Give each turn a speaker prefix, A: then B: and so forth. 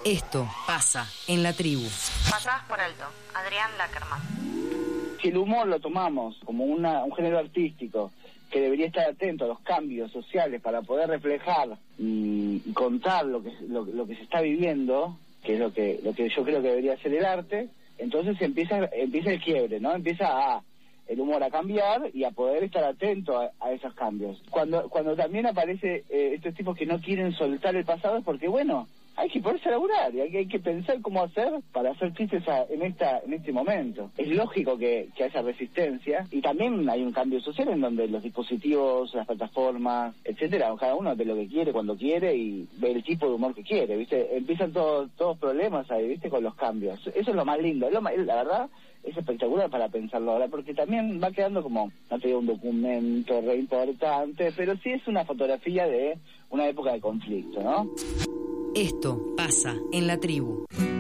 A: Esto pasa en la tribu.
B: Pasadas por alto. Adrián Lackerman.
C: Si el humor lo tomamos como un género artístico que debería estar atento a los cambios sociales para poder reflejar y contar lo que se está viviendo, que es lo que yo creo que debería ser el arte, entonces empieza el quiebre, ¿no? Empieza el humor a cambiar y a poder estar atento a esos cambios. Cuando también aparece estos tipos que no quieren soltar el pasado es porque, bueno, hay que ponerse a laburar y hay que pensar cómo hacer para hacer chistes en este momento. Es lógico que haya resistencia y también hay un cambio social en donde los dispositivos, las plataformas, etcétera, cada uno ve lo que quiere cuando quiere y ve el tipo de humor que quiere, ¿viste? Empiezan todos problemas ahí, ¿viste? Con los cambios. Eso es lo más lindo, la verdad. Es espectacular para pensarlo ahora, porque también va quedando como, no te digo un documento re importante, pero sí es una fotografía de una época de conflicto, ¿no?
A: Esto pasa en la tribu.